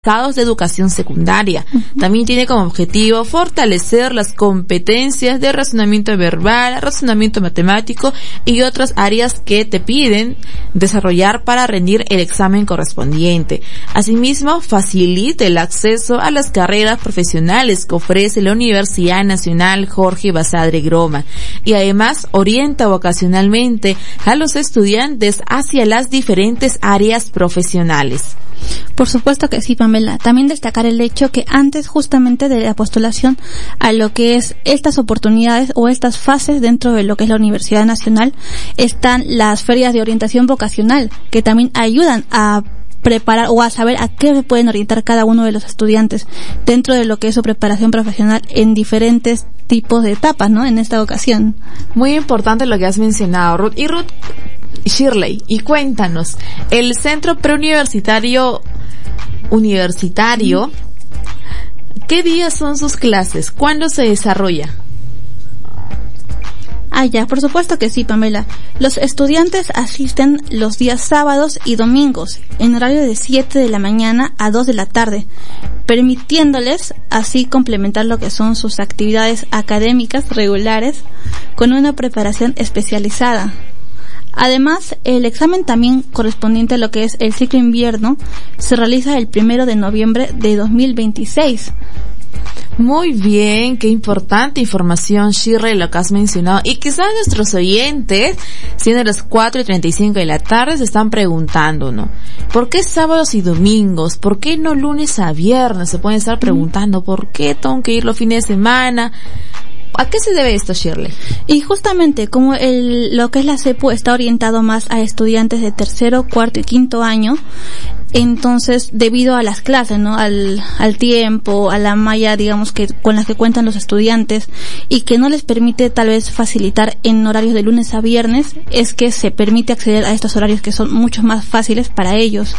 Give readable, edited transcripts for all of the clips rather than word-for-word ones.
egresados de educación secundaria. También tiene como objetivo fortalecer las competencias de razonamiento verbal, razonamiento matemático y otras áreas que te piden desarrollar para rendir el examen correspondiente. Asimismo, facilita el acceso a las carreras profesionales que ofrece la Universidad Nacional Jorge Basadre Groma, y además orienta vocacionalmente a los estudiantes hacia las diferentes áreas profesionales. Por supuesto que sí, Pamela. También destacar el hecho que antes justamente de la postulación a lo que es estas oportunidades o estas fases dentro de lo que es la Universidad Nacional están las ferias de orientación vocacional, que también ayudan a preparar o a saber a qué pueden orientar cada uno de los estudiantes dentro de lo que es su preparación profesional en diferentes tipos de etapas, ¿no? En esta ocasión. Muy importante lo que has mencionado, Ruth. Y Ruth, Shirley, y cuéntanos, el Centro Preuniversitario ¿qué días son sus clases? ¿Cuándo se desarrolla? Ya, por supuesto que sí, Pamela. Los estudiantes asisten los días sábados y domingos, en horario de 7 de la mañana a 2 de la tarde, permitiéndoles así complementar lo que son sus actividades académicas regulares con una preparación especializada. Además, el examen también correspondiente a lo que es el ciclo invierno se realiza el 1 de noviembre de 2026. Muy bien, qué importante información, Shirley, lo que has mencionado. Y quizás nuestros oyentes, siendo las 4:35 de la tarde, se están preguntando, ¿no? ¿Por qué sábados y domingos? ¿Por qué no lunes a viernes? Se pueden estar preguntando, ¿por qué tengo que ir los fines de semana? ¿A qué se debe esto, Shirley? Y justamente como lo que es la CEPU está orientado más a estudiantes de tercero, cuarto y quinto año, entonces debido a las clases, ¿no? Al tiempo, a la malla, digamos, que con las que cuentan los estudiantes y que no les permite tal vez facilitar en horarios de lunes a viernes, es que se permite acceder a estos horarios que son mucho más fáciles para ellos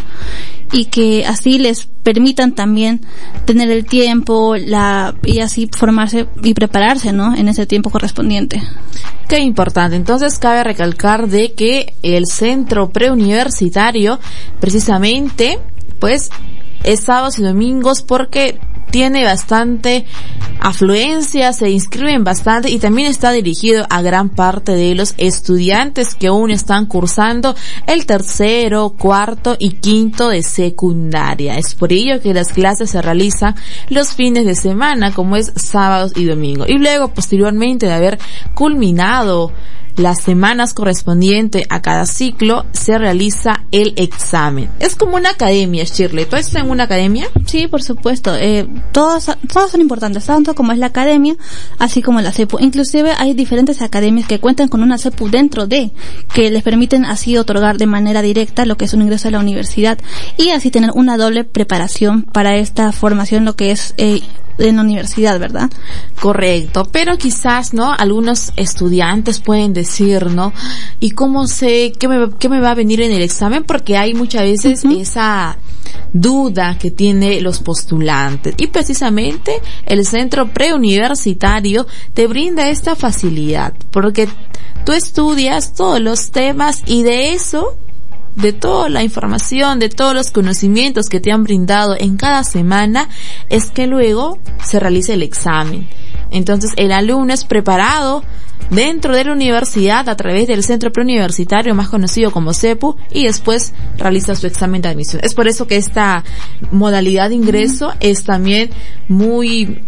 y que así les permitan también tener el tiempo y así formarse y prepararse, ¿no? En ese tiempo correspondiente. Qué importante. Entonces cabe recalcar de que el centro preuniversitario precisamente pues es sábados y domingos porque tiene bastante afluencia, se inscriben bastante y también está dirigido a gran parte de los estudiantes que aún están cursando el tercero, cuarto y quinto de secundaria. Es por ello que las clases se realizan los fines de semana, como es sábados y domingos. Y luego, posteriormente de haber culminado las semanas correspondientes a cada ciclo, se realiza el examen. Es como una academia, Shirley. ¿Tú estás en una academia? Sí, por supuesto. Todos son importantes, tanto como es la academia, así como la CEPU. Inclusive hay diferentes academias que cuentan con una CEPU dentro de, que les permiten así otorgar de manera directa lo que es un ingreso a la universidad y así tener una doble preparación para esta formación, lo que es en la universidad, ¿verdad? Correcto, pero quizás, ¿no? Algunos estudiantes pueden decir, ¿no? ¿Y cómo sé qué me va a venir en el examen? Porque hay muchas veces esa duda que tienen los postulantes y precisamente el centro preuniversitario te brinda esta facilidad porque tú estudias todos los temas y de eso, de toda la información, de todos los conocimientos que te han brindado en cada semana, es que luego se realiza el examen. Entonces el alumno es preparado dentro de la universidad a través del centro preuniversitario más conocido como CEPU y después realiza su examen de admisión. Es por eso que esta modalidad de ingreso es también muy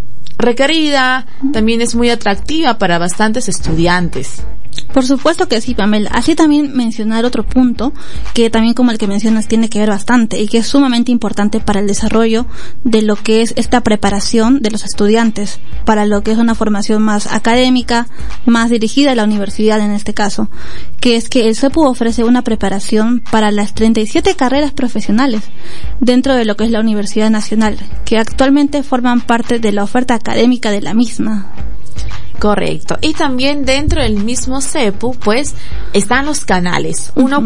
requerida, también es muy atractiva para bastantes estudiantes. Por supuesto que sí, Pamela. Así también mencionar otro punto que también como el que mencionas tiene que ver bastante y que es sumamente importante para el desarrollo de lo que es esta preparación de los estudiantes para lo que es una formación más académica, más dirigida a la universidad en este caso, que es que el CEPU ofrece una preparación para las 37 carreras profesionales dentro de lo que es la Universidad Nacional, que actualmente forman parte de la oferta académica de la misma. Correcto. Y también dentro del mismo CEPU, pues, están los canales. Uno,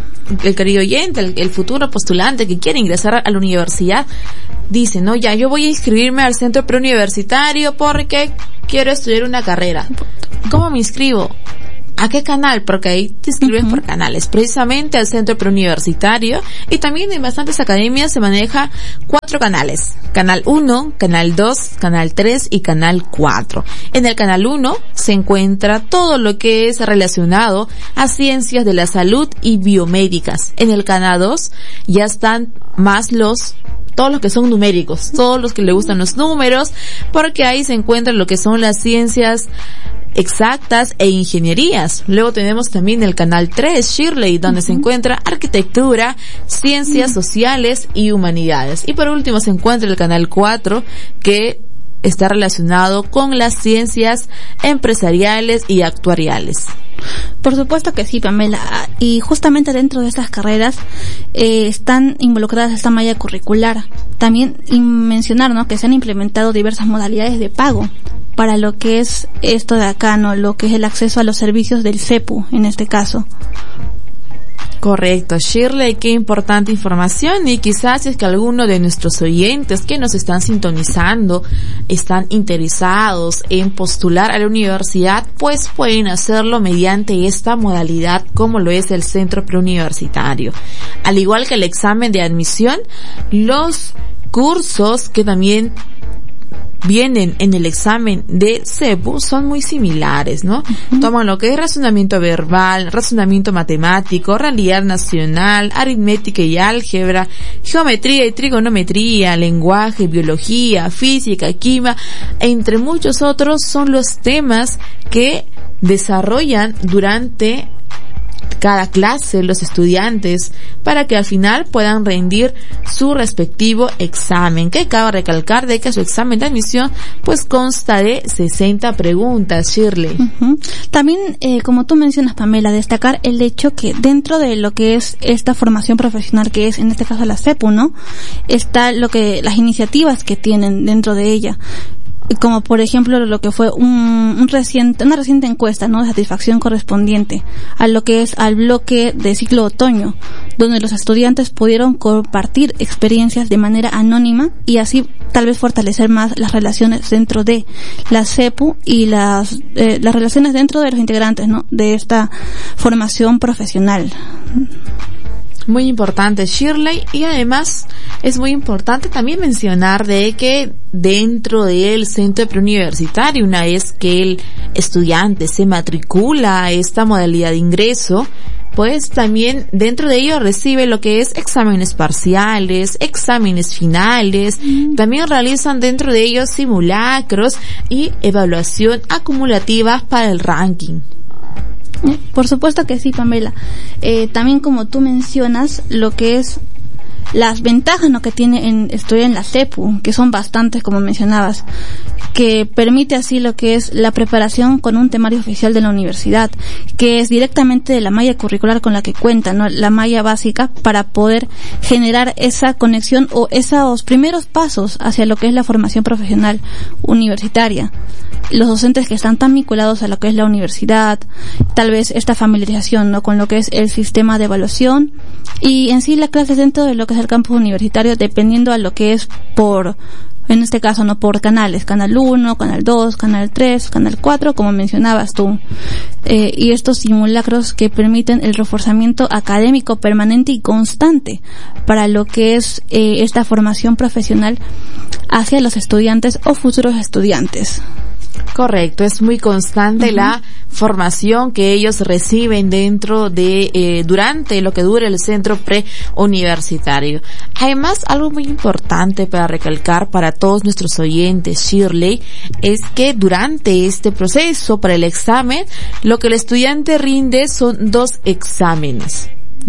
el querido oyente, el futuro postulante que quiere ingresar a la universidad, dice, no, ya, yo voy a inscribirme al centro preuniversitario porque quiero estudiar una carrera. ¿Cómo me inscribo? ¿A qué canal? Porque ahí te inscriben por canales, precisamente al centro preuniversitario, y también en bastantes academias se maneja 4 canales. Canal 1, Canal 2, Canal 3 y Canal 4. En el Canal 1 se encuentra todo lo que es relacionado a ciencias de la salud y biomédicas. En el Canal 2 ya están más todos los que son numéricos, todos los que le gustan los números, porque ahí se encuentran lo que son las ciencias exactas e ingenierías. Luego tenemos también el Canal 3, Shirley, donde se encuentra arquitectura, ciencias sociales y humanidades. Y por último se encuentra el Canal 4, que está relacionado con las ciencias empresariales y actuariales. Por supuesto que sí, Pamela. Y justamente dentro de estas carreras están involucradas esta malla curricular. También mencionar, ¿no?, que se han implementado diversas modalidades de pago para lo que es esto de acá, ¿no?, lo que es el acceso a los servicios del CEPU en este caso. Correcto, Shirley, qué importante información, y quizás es que alguno de nuestros oyentes que nos están sintonizando están interesados en postular a la universidad, pues pueden hacerlo mediante esta modalidad como lo es el centro preuniversitario. Al igual que el examen de admisión, los cursos que también vienen en el examen de CEPU son muy similares, ¿no? Toman lo que es razonamiento verbal, razonamiento matemático, realidad nacional, aritmética y álgebra, geometría y trigonometría, lenguaje, biología, física, química, entre muchos otros son los temas que desarrollan durante cada clase los estudiantes para que al final puedan rendir su respectivo examen, que cabe recalcar de que su examen de admisión pues consta de 60 preguntas, Shirley. También, como tú mencionas, Pamela, destacar el hecho que dentro de lo que es esta formación profesional, que es en este caso la CEPU, ¿no?, está lo que las iniciativas que tienen dentro de ella, como por ejemplo lo que fue una reciente encuesta, ¿no?, de satisfacción correspondiente a lo que es al bloque de ciclo otoño, donde los estudiantes pudieron compartir experiencias de manera anónima y así tal vez fortalecer más las relaciones dentro de la CEPU y las relaciones dentro de los integrantes, ¿no?, de esta formación profesional. Muy importante, Shirley, y además es muy importante también mencionar de que dentro del centro preuniversitario, una vez que el estudiante se matricula a esta modalidad de ingreso, pues también dentro de ello recibe lo que es exámenes parciales, exámenes finales, también realizan dentro de ellos simulacros y evaluación acumulativa para el ranking. Por supuesto que sí, Pamela. También, como tú mencionas, lo que es las ventajas, ¿no?, que tiene estudiar en la CEPU, que son bastantes, como mencionabas, que permite así lo que es la preparación con un temario oficial de la universidad, que es directamente de la malla curricular con la que cuenta, ¿no?, la malla básica, para poder generar esa conexión o esos primeros pasos hacia lo que es la formación profesional universitaria. Los docentes que están tan vinculados a lo que es la universidad, tal vez esta familiarización, ¿no?, con lo que es el sistema de evaluación y en sí la clase dentro de lo que es el campus universitario, dependiendo a lo que es en este caso, no por canales, Canal 1, Canal 2, Canal 3, Canal 4, como mencionabas tú. Y estos simulacros que permiten el reforzamiento académico permanente y constante para lo que es esta formación profesional hacia los estudiantes o futuros estudiantes. Correcto, es muy constante la formación que ellos reciben dentro de, durante lo que dura el centro preuniversitario. Además, algo muy importante para recalcar para todos nuestros oyentes, Shirley, es que durante este proceso para el examen, lo que el estudiante rinde son 2 exámenes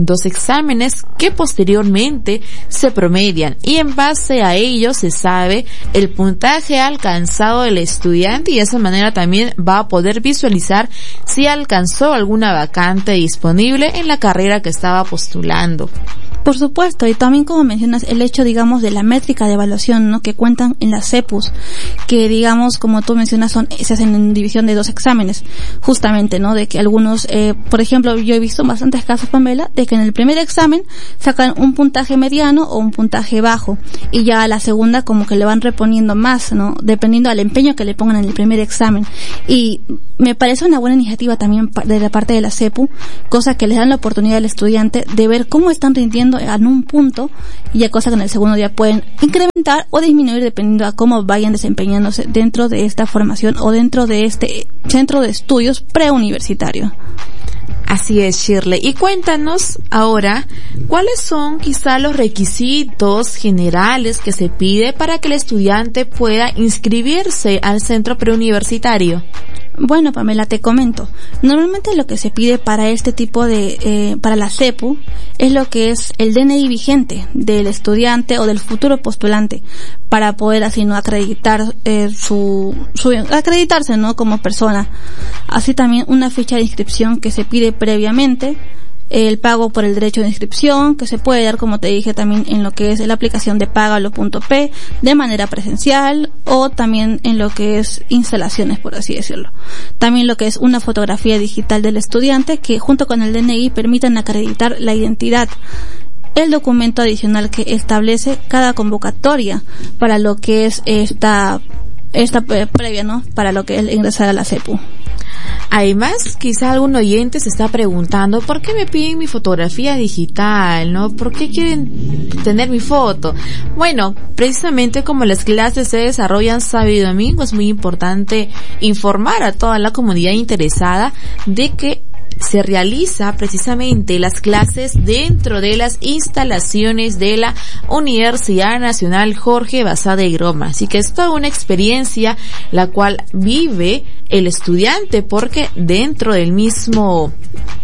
que posteriormente se promedian y en base a ello se sabe el puntaje alcanzado del estudiante y de esa manera también va a poder visualizar si alcanzó alguna vacante disponible en la carrera que estaba postulando. Por supuesto, y también como mencionas el hecho, digamos, de la métrica de evaluación, ¿no? Que cuentan en las CEPUs, que digamos, como tú mencionas, se hacen en división de 2 exámenes, justamente, ¿no? De que algunos, por ejemplo, yo he visto bastantes casos, Pamela, de que en el primer examen sacan un puntaje mediano o un puntaje bajo, y ya a la segunda como que le van reponiendo más, ¿no? Dependiendo al empeño que le pongan en el primer examen. Y me parece una buena iniciativa también de la parte de la CEPU, cosa que les dan la oportunidad al estudiante de ver cómo están rindiendo en un punto, y ya cosa que en el segundo día pueden incrementar o disminuir dependiendo a cómo vayan desempeñándose dentro de esta formación o dentro de este centro de estudios preuniversitario. Así es, Shirley. Y cuéntanos ahora, ¿cuáles son quizá los requisitos generales que se pide para que el estudiante pueda inscribirse al centro preuniversitario? Bueno, Pamela, te comento. Normalmente lo que se pide para este tipo de, para la CEPU, es lo que es el DNI vigente del estudiante o del futuro postulante, para poder así no acreditar acreditarse, ¿no? Como persona. Así también una ficha de inscripción que se pide previamente, el pago por el derecho de inscripción, que se puede dar, como te dije, también en lo que es la aplicación de Págalo.p de manera presencial, o también en lo que es instalaciones, por así decirlo. También lo que es una fotografía digital del estudiante, que junto con el DNI permitan acreditar la identidad. El documento adicional que establece cada convocatoria para lo que es esta previa, ¿no? Para lo que es ingresar a la CEPU. Además, quizá algún oyente se está preguntando, ¿por qué me piden mi fotografía digital, no? ¿Por qué quieren tener mi foto? Bueno, precisamente como las clases se desarrollan sábado y domingo, es muy importante informar a toda la comunidad interesada de que se realiza precisamente las clases dentro de las instalaciones de la Universidad Nacional Jorge Basadre Groma. Así que es toda una experiencia la cual vive el estudiante, porque dentro del mismo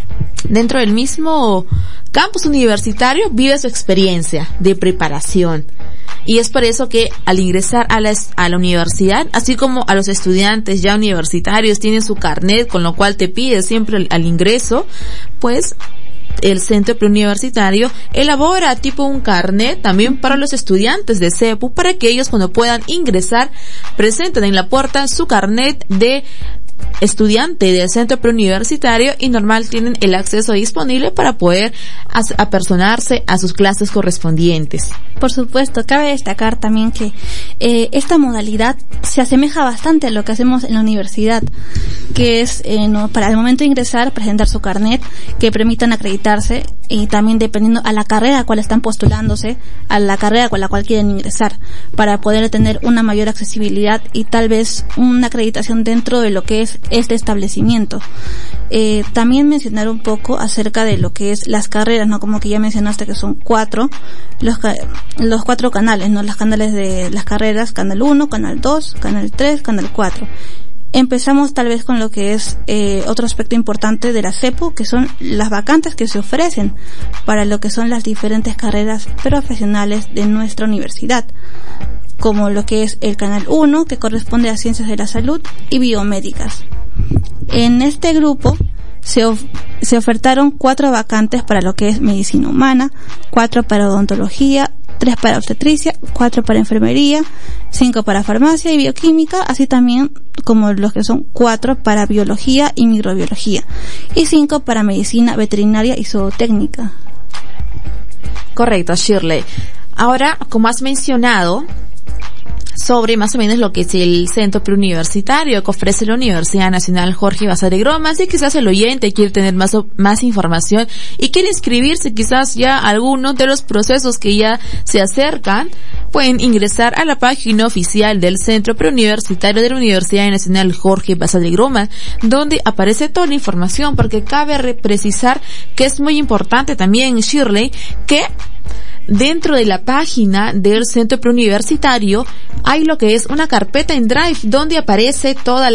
campus universitario vive su experiencia de preparación. Y es por eso que al ingresar a la universidad, así como a los estudiantes ya universitarios tienen su carnet, con lo cual te pide siempre al ingreso, pues el centro preuniversitario elabora tipo un carnet también para los estudiantes de CEPU, para que ellos cuando puedan ingresar presenten en la puerta su carnet de estudiante del centro preuniversitario, y normal tienen el acceso disponible para poder apersonarse a sus clases correspondientes. Por supuesto, cabe destacar también que esta modalidad se asemeja bastante a lo que hacemos en la universidad, que es para el momento de ingresar presentar su carnet que permitan acreditarse, y también dependiendo a la carrera a cual están postulándose, a la carrera con la cual quieren ingresar, para poder tener una mayor accesibilidad y tal vez una acreditación dentro de lo que es este establecimiento. También mencionar un poco acerca de lo que es las carreras, ¿no? Como que ya mencionaste que son 4 los 4 canales, ¿no? Los canales de las carreras: Canal 1, Canal 2, Canal 3, Canal 4. Empezamos tal vez con lo que es otro aspecto importante de la CEPU, que son las vacantes que se ofrecen para lo que son las diferentes carreras profesionales de nuestra universidad, como lo que es el Canal 1, que corresponde a Ciencias de la Salud y Biomédicas. En este grupo se ofertaron 4 vacantes para lo que es Medicina Humana, 4 para Odontología, 3 para Obstetricia, 4 para Enfermería, 5 para Farmacia y Bioquímica, así también como los que son 4 para Biología y Microbiología, y 5 para Medicina Veterinaria y Zootécnica. Correcto, Shirley. Ahora, como has mencionado sobre más o menos lo que es el centro preuniversitario que ofrece la Universidad Nacional Jorge Basadre Groma, si quizás el oyente quiere tener más información y quiere inscribirse quizás ya a alguno de los procesos que ya se acercan, pueden ingresar a la página oficial del centro preuniversitario de la Universidad Nacional Jorge Basadre Groma, donde aparece toda la información, porque cabe precisar que es muy importante también, Shirley, que dentro de la página del centro preuniversitario hay lo que es una carpeta en Drive, donde aparece todos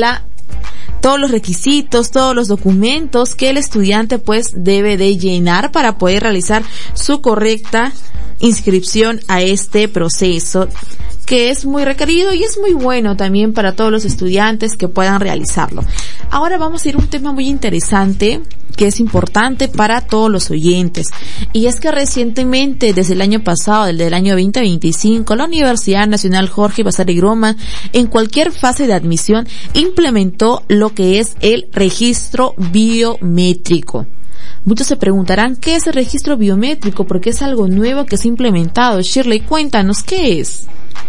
los requisitos, todos los documentos que el estudiante pues debe de llenar para poder realizar su correcta inscripción a este proceso que es muy requerido y es muy bueno también para todos los estudiantes que puedan realizarlo. Ahora vamos a ir a un tema muy interesante que es importante para todos los oyentes, y es que recientemente, desde el año pasado, desde el año 2025, la Universidad Nacional Jorge Basadre Groman, en cualquier fase de admisión, implementó lo que es el registro biométrico. Muchos se preguntarán qué es el registro biométrico, porque es algo nuevo que se ha implementado. Shirley, cuéntanos, ¿qué es?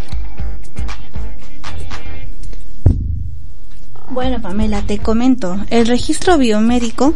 Bueno, Pamela, te comento. El registro biométrico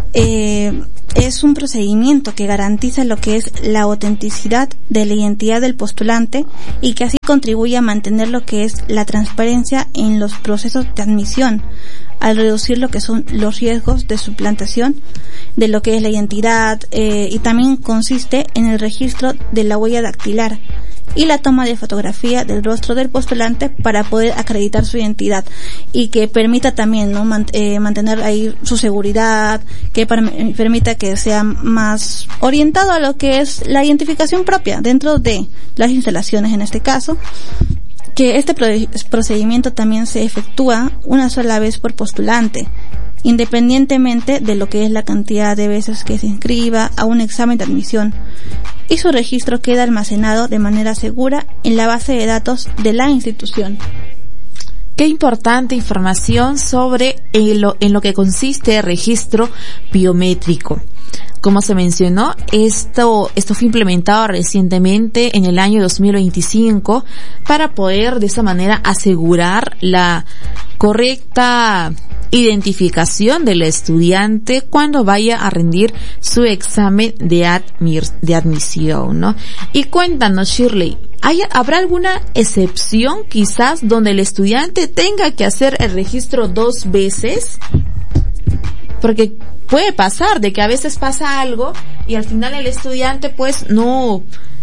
es un procedimiento que garantiza lo que es la autenticidad de la identidad del postulante y que así contribuye a mantener lo que es la transparencia en los procesos de admisión, al reducir lo que son los riesgos de suplantación de lo que es la identidad, y también consiste en el registro de la huella dactilar y la toma de fotografía del rostro del postulante para poder acreditar su identidad, y que permita también, ¿no?, mantener ahí su seguridad, que permita que sea más orientado a lo que es la identificación propia dentro de las instalaciones, en este caso, que este procedimiento también se efectúa una sola vez por postulante, independientemente de lo que es la cantidad de veces que se inscriba a un examen de admisión, y su registro queda almacenado de manera segura en la base de datos de la institución. Qué importante información sobre en lo que consiste el registro biométrico. Como se mencionó, esto fue implementado recientemente en el año 2025 para poder de esa manera asegurar la correcta identificación del estudiante cuando vaya a rendir su examen de admisión, ¿no? Y cuéntanos, Shirley, ¿habrá alguna excepción quizás donde el estudiante tenga que hacer el registro 2 veces? Porque puede pasar de que a veces pasa algo y al final el estudiante pues no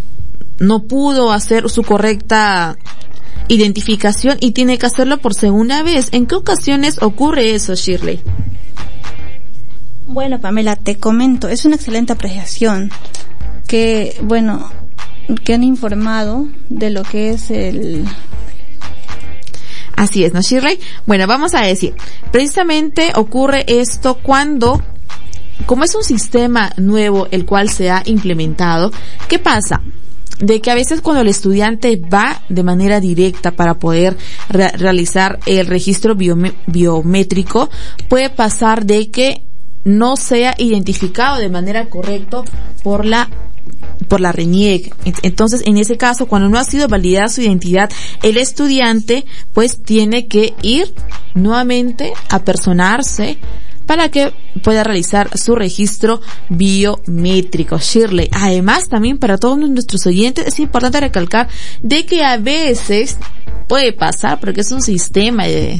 pudo hacer su correcta identificación y tiene que hacerlo por segunda vez. ¿En qué ocasiones ocurre eso, Shirley? Bueno, Pamela, te comento, es una excelente apreciación que han informado de lo que es el... Así es, ¿no, Shirley? Bueno, vamos a decir, precisamente ocurre esto cuando, como es un sistema nuevo el cual se ha implementado, ¿qué pasa? De que a veces cuando el estudiante va de manera directa para poder realizar el registro biométrico, puede pasar de que no sea identificado de manera correcta por la RENIEC. Entonces, en ese caso, cuando no ha sido validada su identidad, el estudiante pues tiene que ir nuevamente a personarse para que pueda realizar su registro biométrico. Shirley, además también para todos nuestros oyentes es importante recalcar de que a veces puede pasar, porque es un sistema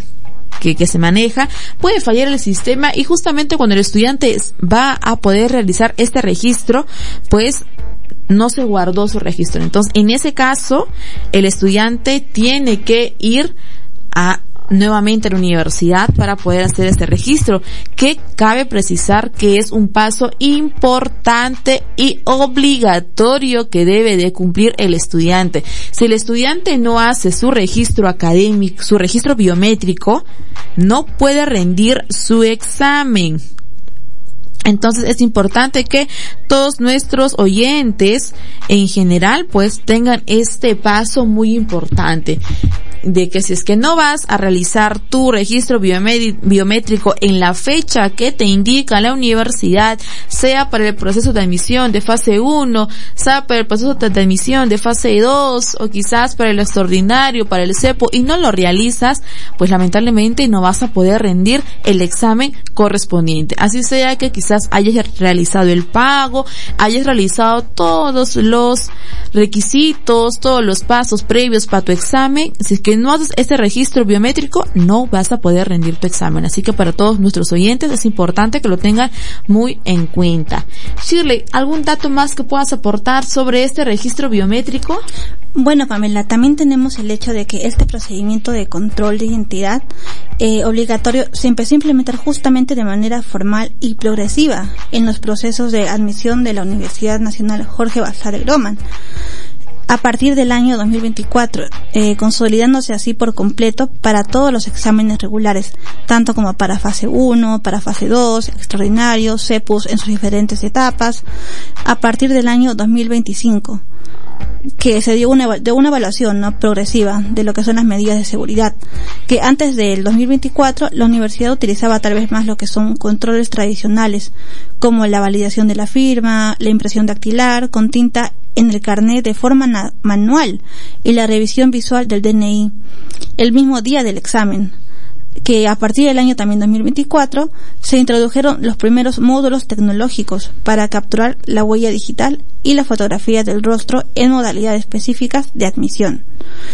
que se maneja, puede fallar el sistema y justamente cuando el estudiante va a poder realizar este registro, pues no se guardó su registro. Entonces, en ese caso, el estudiante tiene que ir nuevamente a la universidad para poder hacer este registro, que cabe precisar que es un paso importante y obligatorio que debe de cumplir el estudiante. Si el estudiante no hace su registro académico, su registro biométrico, no puede rendir su examen. Entonces es importante que todos nuestros oyentes en general pues tengan este paso muy importante, de que si es que no vas a realizar tu registro biométrico en la fecha que te indica la universidad, sea para el proceso de admisión de fase 1, sea para el proceso de admisión de fase 2, o quizás para el extraordinario, para el cepo, y no lo realizas, pues lamentablemente no vas a poder rendir el examen correspondiente. Así sea que quizás hayas realizado el pago, hayas realizado todos los requisitos, todos los pasos previos para tu examen, si es que no haces este registro biométrico, no vas a poder rendir tu examen. Así que para todos nuestros oyentes es importante que lo tengan muy en cuenta. Shirley, ¿algún dato más que puedas aportar sobre este registro biométrico? Bueno, Pamela, también tenemos el hecho de que este procedimiento de control de identidad obligatorio se empezó a implementar justamente de manera formal y progresiva en los procesos de admisión de la Universidad Nacional Jorge Basadre Groman. a partir del año 2024, consolidándose así por completo para todos los exámenes regulares, tanto como para fase 1, para fase 2, extraordinarios, CEPUS en sus diferentes etapas, a partir del año 2025, que se dio una evaluación, ¿no?, progresiva de lo que son las medidas de seguridad, que antes del 2024 la universidad utilizaba tal vez más lo que son controles tradicionales, como la validación de la firma, la impresión dactilar con tinta en el carnet de forma manual y la revisión visual del DNI el mismo día del examen, que a partir del año también 2024 se introdujeron los primeros módulos tecnológicos para capturar la huella digital y la fotografía del rostro en modalidades específicas de admisión.